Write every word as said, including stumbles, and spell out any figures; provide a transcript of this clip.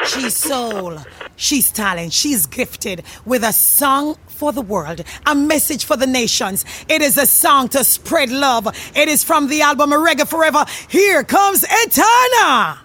She's soul, she's talent, she's gifted with a song for the world, a message for the nations. It is a song to spread love. It is from the album Reggae Forever. Here comes Etana.